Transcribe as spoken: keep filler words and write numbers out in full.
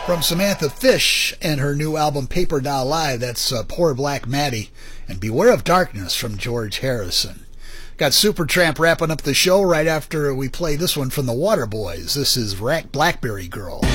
From Samantha Fish and her new album Paper Doll Live, that's uh, Poor Black Maddie, and Beware of Darkness from George Harrison. Got Supertramp wrapping up the show right after we play this one from the Waterboys. This is Rack Blackberry Girl.